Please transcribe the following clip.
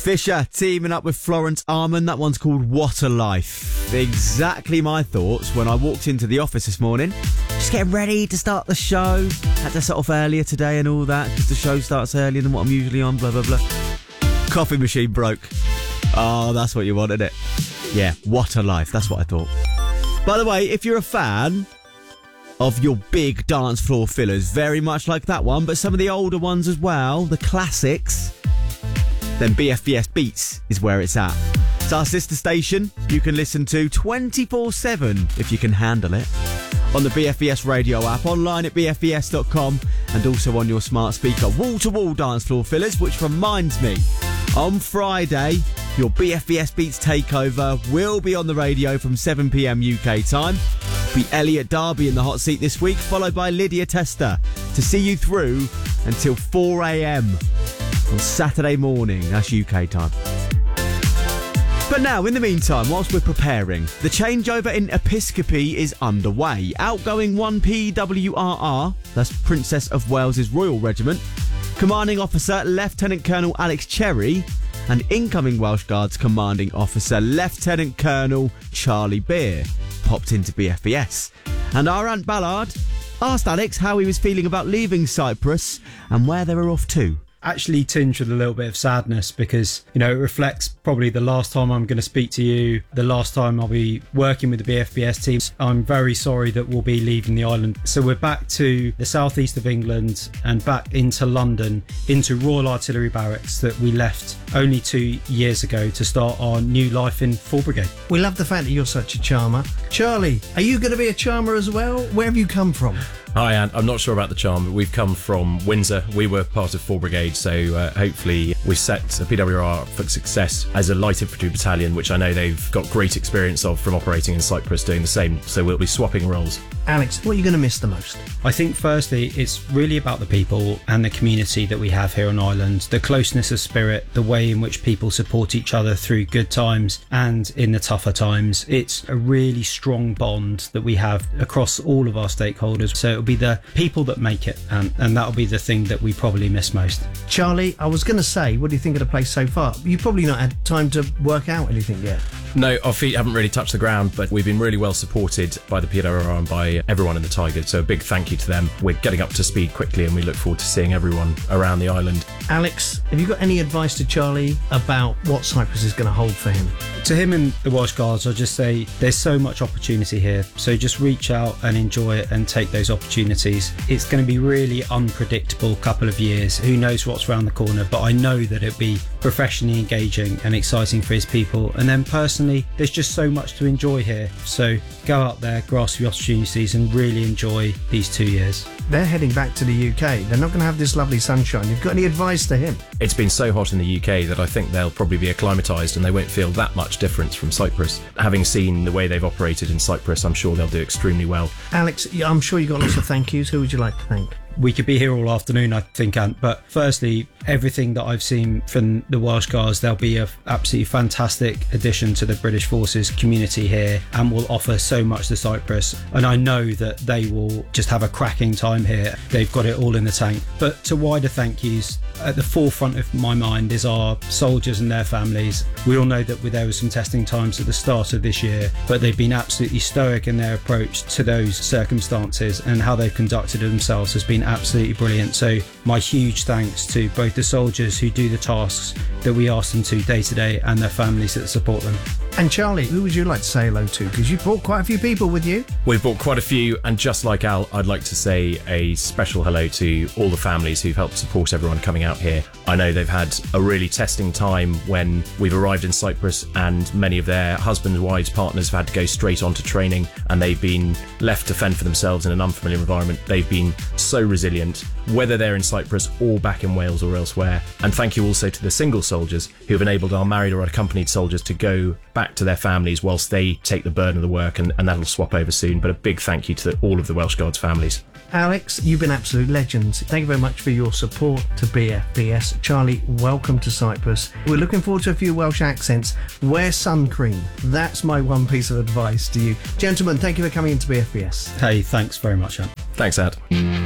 Fisher teaming up with Florence Armand. That one's called What a Life. Exactly my thoughts when I walked into the office this morning. Just getting ready to start the show. Had to set off earlier today and all that because the show starts earlier than what I'm usually on, blah, blah, blah. Coffee machine broke. Oh, that's what you wanted it. Yeah, What a Life. That's what I thought. By the way, if you're a fan of your big dance floor fillers, very much like that one, but some of the older ones as well, the classics, then BFBS Beats is where it's at. It's our sister station you can listen to 24/7 if you can handle it. On the BFBS radio app, online at bfbs.com, and also on your smart speaker. Wall-to-wall dance floor fillers, which reminds me, on Friday, your BFBS Beats takeover will be on the radio from 7 p.m. UK time. Be Elliot Darby in the hot seat this week, followed by Lydia Tester to see you through until 4 a.m. on Saturday morning. That's UK time. But now, in the meantime, whilst we're preparing, the changeover in Episcopi is underway. Outgoing 1PWRR, that's Princess of Wales's Royal Regiment, Commanding Officer Lieutenant Colonel Alex Cherry, and incoming Welsh Guards Commanding Officer Lieutenant Colonel Charlie Beer popped into BFBS. And our Aunt Ballard asked Alex how he was feeling about leaving Cyprus and where they were off to. Actually tinged with a little bit of sadness because, you know, it reflects probably the last time I'm going to speak to you, the last time I'll be working with the BFBS team. I'm very sorry that we'll be leaving the island. So we're back to the southeast of England and back into London, into Royal Artillery Barracks that we left only 2 years ago to start our new life in 4 Brigade. We love the fact that you're such a charmer. Charlie, are you going to be a charmer as well? Where have you come from? Hi, Ant. I'm not sure about the charm, but we've come from Windsor. We were part of 4 Brigade, so hopefully we set PWR up for success as a light infantry battalion, which I know they've got great experience of from operating in Cyprus doing the same, so we'll be swapping roles. Alex, what are you going to miss the most? I think firstly, it's really about the people and the community that we have here on Ireland, the closeness of spirit, the way in which people support each other through good times and in the tougher times. It's a really strong bond that we have across all of our stakeholders. So it'll be the people that make it, and that'll be the thing that we probably miss most. Charlie, I was going to say, what do you think of the place so far? You've probably not had time to work out anything yet. No, our feet haven't really touched the ground, but we've been really well supported by the PWR and by everyone in the Tigers, so a big thank you to them. We're getting up to speed quickly and we look forward to seeing everyone around the island. Alex, have you got any advice to Charlie about what Cyprus is going to hold for him? To him and the Welsh Guards, I'll just say there's so much opportunity here, so just reach out and enjoy it and take those opportunities. It's going to be really unpredictable couple of years. Who knows what's around the corner, but I know that it'll be professionally engaging and exciting for his people. And then personally, there's just so much to enjoy here. So go out there, grasp the opportunities and really enjoy these 2 years. They're heading back to the UK. They're not going to have this lovely sunshine. You've got any advice to him? It's been so hot in the UK that I think they'll probably be acclimatised and they won't feel that much difference from Cyprus. Having seen the way they've operated in Cyprus, I'm sure they'll do extremely well. Alex, I'm sure you've got lots of thank yous. Who would you like to thank? We could be here all afternoon, I think, Ant. But firstly, everything that I've seen from the Welsh Guards, they'll be an absolutely fantastic addition to the British Forces community here and will offer so much to Cyprus. And I know that they will just have a cracking time here. They've got it all in the tank. But to wider thank yous, at the forefront of my mind is our soldiers and their families. We all know that there were some testing times at the start of this year, but they've been absolutely stoic in their approach to those circumstances, and how they've conducted themselves has been absolutely brilliant. So my huge thanks to both the soldiers who do the tasks that we ask them to day to day and their families that support them. And Charlie, who would you like to say hello to? Because you brought quite a few people with you. We've brought quite a few, and just like Al, I'd like to say a special hello to all the families who've helped support everyone coming out here. I know they've had a really testing time when we've arrived in Cyprus, and many of their husbands, wives, partners have had to go straight on to training, and they've been left to fend for themselves in an unfamiliar environment. They've been so resilient, whether they're in Cyprus or back in Wales or elsewhere. And thank you also to the single soldiers who have enabled our married or accompanied soldiers to go back to their families whilst they take the burden of the work, and that'll swap over soon. But a big thank you to all of the Welsh Guards families. Alex, you've been absolute legends. Thank you very much for your support to BFBS. Charlie, welcome to Cyprus. We're looking forward to a few Welsh accents. Wear sun cream. That's my one piece of advice to you. Gentlemen, thank you for coming into BFBS. Hey, thanks very much, Ant. Thanks, Ad.